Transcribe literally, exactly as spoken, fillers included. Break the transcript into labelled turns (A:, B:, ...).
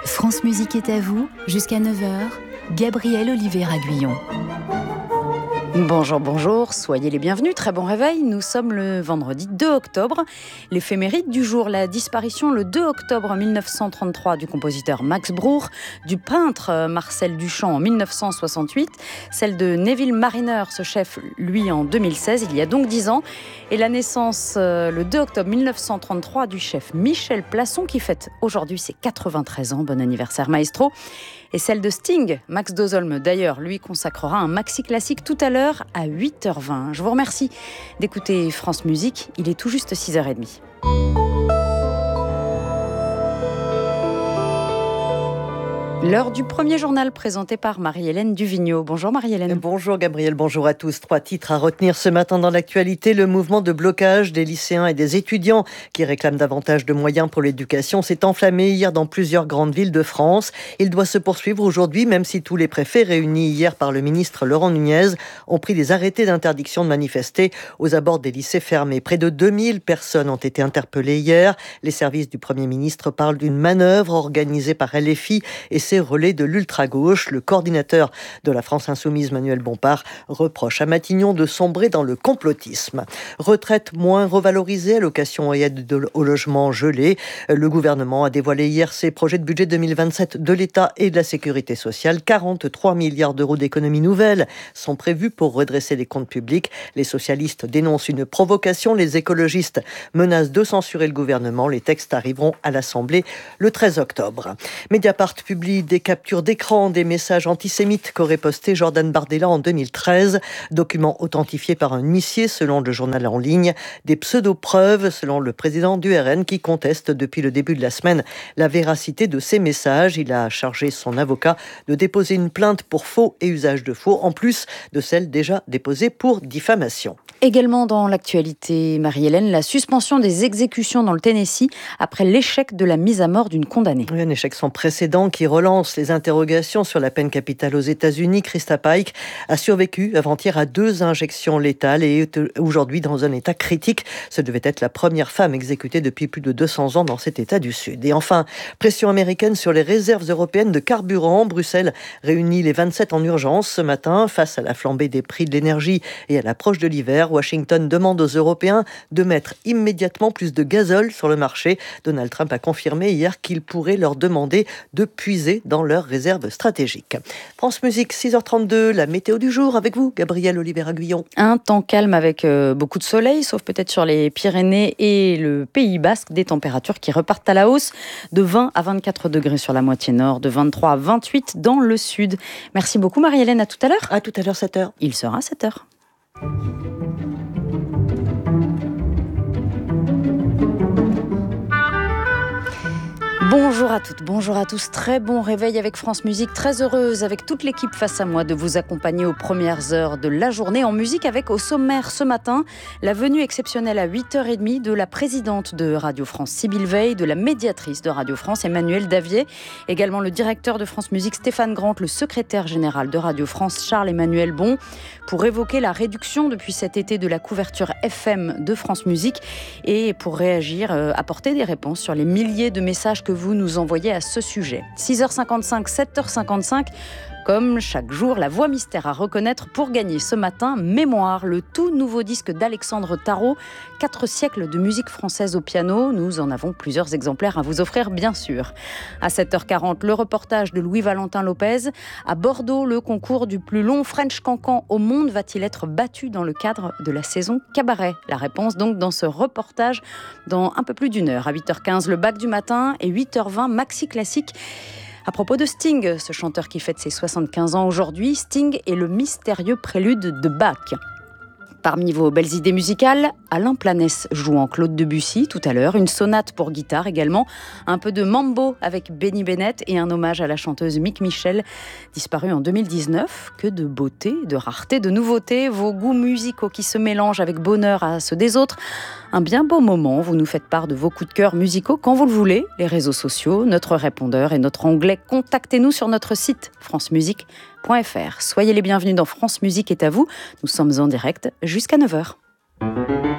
A: France Musique est à vous, jusqu'à neuf heures, Gabrielle Olivier-Aguillon.
B: Bonjour, bonjour, soyez les bienvenus, très bon réveil. Nous sommes le vendredi deux octobre. L'éphéméride du jour, la disparition le deux octobre mille neuf cent trente-trois du compositeur Max Bruch, du peintre Marcel Duchamp en mille neuf cent soixante-huit, celle de Neville Marriner, ce chef, lui, en deux mille seize, il y a donc dix ans, et la naissance euh, le deux octobre mille neuf cent trente-trois du chef Michel Plasson, qui fête aujourd'hui ses quatre-vingt-treize ans. Bon anniversaire, maestro. Et celle de Sting, Max Dozolme, d'ailleurs, lui consacrera un maxi classique tout à l'heure à huit heures vingt. Je vous remercie d'écouter France Musique, il est tout juste six heures trente. L'heure du premier journal présenté par Marie-Hélène Duvigneau. Bonjour Marie-Hélène.
C: Bonjour Gabriel, bonjour à tous. Trois titres à retenir ce matin dans l'actualité. Le mouvement de blocage des lycéens et des étudiants qui réclament davantage de moyens pour l'éducation s'est enflammé hier dans plusieurs grandes villes de France. Il doit se poursuivre aujourd'hui, même si tous les préfets réunis hier par le ministre Laurent Nunez ont pris des arrêtés d'interdiction de manifester aux abords des lycées fermés. Près de deux mille personnes ont été interpellées hier. Les services du Premier ministre parlent d'une manœuvre organisée par L F I et relais de l'ultra-gauche. Le coordinateur de la France Insoumise, Manuel Bompard, reproche à Matignon de sombrer dans le complotisme. Retraite moins revalorisée, allocation et aide au logement gelée. Le gouvernement a dévoilé hier ses projets de budget deux mille vingt-sept de l'État et de la Sécurité sociale. quarante-trois milliards d'euros d'économies nouvelles sont prévus pour redresser les comptes publics. Les socialistes dénoncent une provocation. Les écologistes menacent de censurer le gouvernement. Les textes arriveront à l'Assemblée le treize octobre. Mediapart publie des captures d'écran des messages antisémites qu'aurait posté Jordan Bardella en deux mille treize. Documents authentifiés par un huissier selon le journal en ligne. Des pseudo-preuves selon le président du R N qui conteste depuis le début de la semaine la véracité de ces messages. Il a chargé son avocat de déposer une plainte pour faux et usage de faux, en plus de celle déjà déposée pour diffamation.
B: Également dans l'actualité, Marie-Hélène, la suspension des exécutions dans le Tennessee après l'échec de la mise à mort d'une condamnée.
C: Oui, un échec sans précédent qui relance les interrogations sur la peine capitale aux États-Unis. Krista Pike a survécu avant-hier à deux injections létales et est aujourd'hui dans un état critique. Ce devait être la première femme exécutée depuis plus de deux cents ans dans cet état du Sud. Et enfin, pression américaine sur les réserves européennes de carburant. Bruxelles réunit les vingt-sept en urgence ce matin face à la flambée des prix de l'énergie et à l'approche de l'hiver. Washington demande aux Européens de mettre immédiatement plus de gazole sur le marché. Donald Trump a confirmé hier qu'il pourrait leur demander de puiser dans leurs réserves stratégiques. France Musique, six heures trente-deux, la météo du jour avec vous, Gabrielle Olivier-Aguillon.
B: Un temps calme avec euh, beaucoup de soleil, sauf peut-être sur les Pyrénées et le Pays Basque, des températures qui repartent à la hausse de vingt à vingt-quatre degrés sur la moitié nord, de vingt-trois à vingt-huit dans le sud. Merci beaucoup Marie-Hélène, à tout à l'heure.
C: À tout à l'heure, sept heures.
B: Il sera sept heures. Bonjour à toutes, bonjour à tous, très bon réveil avec France Musique, très heureuse avec toute l'équipe face à moi de vous accompagner aux premières heures de la journée en musique avec au sommaire ce matin la venue exceptionnelle à huit heures trente de la présidente de Radio France Sybille Veil, de la médiatrice de Radio France Emmanuelle Davier, également le directeur de France Musique Stéphane Grant, le secrétaire général de Radio France Charles-Emmanuel Bon, pour évoquer la réduction depuis cet été de la couverture F M de France Musique et pour réagir, euh, apporter des réponses sur les milliers de messages que vous nous envoyez à ce sujet. six heures cinquante-cinq, sept heures cinquante-cinq, comme chaque jour, la voix mystère à reconnaître pour gagner ce matin Mémoire, le tout nouveau disque d'Alexandre Tarot, quatre siècles de musique française au piano. Nous en avons plusieurs exemplaires à vous offrir, bien sûr. À sept heures quarante, le reportage de Louis-Valentin Lopez. À Bordeaux, le concours du plus long French Cancan au monde va-t-il être battu dans le cadre de la saison cabaret? La réponse donc dans ce reportage dans un peu plus d'une heure. À huit heures quinze, le bac du matin et huit heures vingt, Maxi Classique. À propos de Sting, ce chanteur qui fête ses soixante-quinze ans aujourd'hui, Sting est le mystérieux prélude de Bach. Parmi vos belles idées musicales, Alain Planès jouant Claude Debussy tout à l'heure, une sonate pour guitare également, un peu de mambo avec Benny Bennett et un hommage à la chanteuse Mick Michel, disparue en deux mille dix-neuf. Que de beauté, de rareté, de nouveauté, vos goûts musicaux qui se mélangent avec bonheur à ceux des autres. Un bien beau moment, vous nous faites part de vos coups de cœur musicaux quand vous le voulez, les réseaux sociaux, notre répondeur et notre onglet « Contactez-nous » sur notre site francemusique point f r. Soyez les bienvenus dans France Musique est à vous, nous sommes en direct jusqu'à neuf heures.